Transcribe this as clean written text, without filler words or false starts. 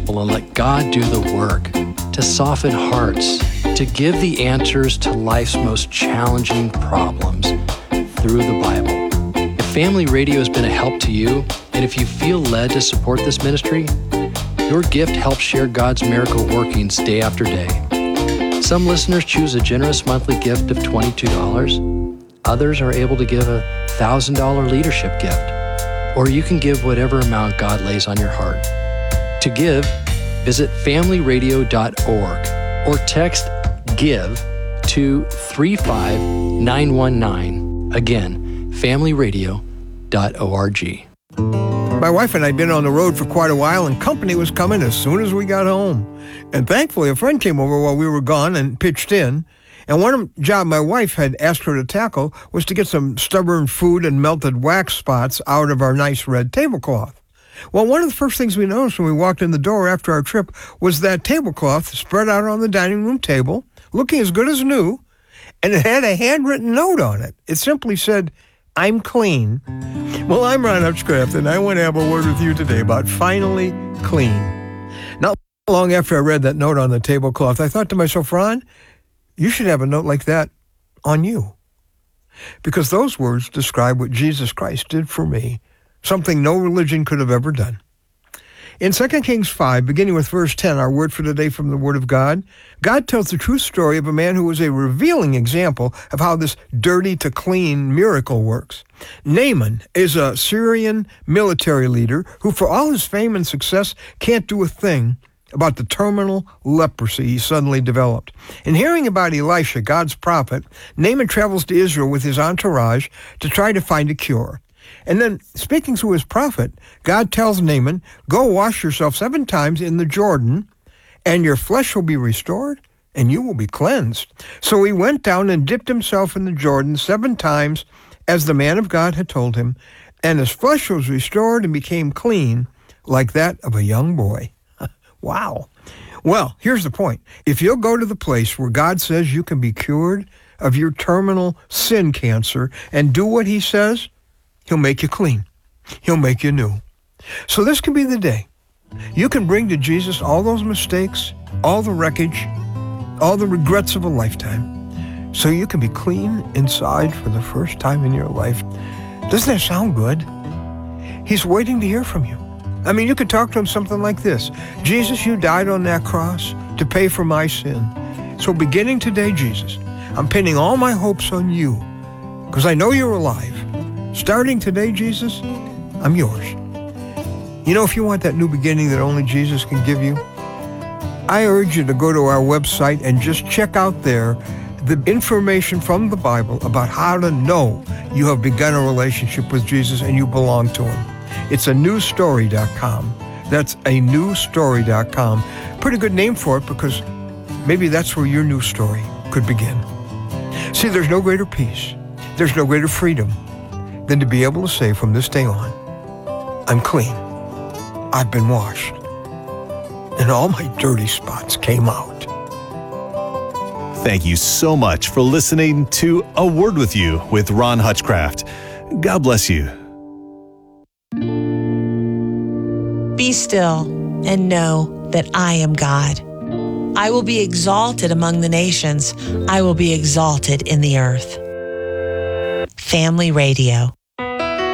and let God do the work to soften hearts, to give the answers to life's most challenging problems through the Bible. If Family Radio has been a help to you, and if you feel led to support this ministry, your gift helps share God's miracle workings day after day. Some listeners choose a generous monthly gift of $22. Others are able to give a $1,000 leadership gift. Or you can give whatever amount God lays on your heart. To give, visit familyradio.org or text GIVE to 35919. Again, familyradio.org. My wife and I had been on the road for quite a while, and company was coming as soon as we got home. And thankfully, a friend came over while we were gone and pitched in. And one job my wife had asked her to tackle was to get some stubborn food and melted wax spots out of our nice red tablecloth. Well, one of the first things we noticed when we walked in the door after our trip was that tablecloth spread out on the dining room table, looking as good as new, and it had a handwritten note on it. It simply said, "I'm clean." Well, I'm Ron Hutchcraft, and I want to have a word with you today about finally clean. Not long after I read that note on the tablecloth, I thought to myself, Ron, you should have a note like that on you. Because those words describe what Jesus Christ did for me, something no religion could have ever done. In 2 Kings 5, beginning with verse 10, our word for today from the Word of God, God tells the true story of a man who was a revealing example of how this dirty to clean miracle works. Naaman is a Syrian military leader who, for all his fame and success, can't do a thing about the terminal leprosy he suddenly developed. In hearing about Elisha, God's prophet, Naaman travels to Israel with his entourage to try to find a cure. And then, speaking through his prophet, God tells Naaman, "Go wash yourself 7 times in the Jordan, and your flesh will be restored, and you will be cleansed." So he went down and dipped himself in the Jordan 7 times, as the man of God had told him, and his flesh was restored and became clean, like that of a young boy. Wow. Well, here's the point. If you'll go to the place where God says you can be cured of your terminal sin cancer and do what he says, he'll make you clean. He'll make you new. So this can be the day. You can bring to Jesus all those mistakes, all the wreckage, all the regrets of a lifetime, so you can be clean inside for the first time in your life. Doesn't that sound good? He's waiting to hear from you. I mean, you could talk to him something like this. Jesus, you died on that cross to pay for my sin. So beginning today, Jesus, I'm pinning all my hopes on you because I know you're alive. Starting today, Jesus, I'm yours. You know, if you want that new beginning that only Jesus can give you, I urge you to go to our website and just check out there the information from the Bible about how to know you have begun a relationship with Jesus and you belong to him. It's anewstory.com. That's anewstory.com. Pretty good name for it because maybe that's where your new story could begin. See, there's no greater peace, there's no greater freedom than to be able to say from this day on, I'm clean, I've been washed, and all my dirty spots came out. Thank you so much for listening to A Word With You with Ron Hutchcraft. God bless you. Be still and know that I am God. I will be exalted among the nations. I will be exalted in the earth. Family Radio.